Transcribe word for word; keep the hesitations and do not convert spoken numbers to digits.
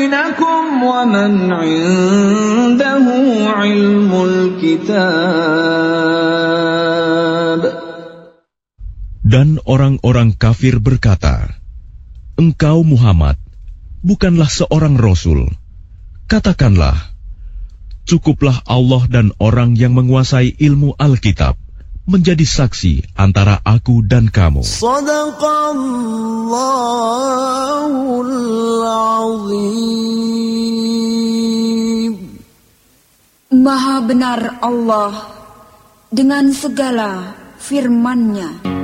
بينكم ومن عنده علم الكتاب. Dan orang-orang kafir berkata, "Engkau Muhammad bukanlah seorang rasul." Katakanlah, cukuplah Allah dan orang yang menguasai ilmu Alkitab menjadi saksi antara aku dan kamu. Shadaqallahul azim. Maha benar Allah dengan segala firman-Nya.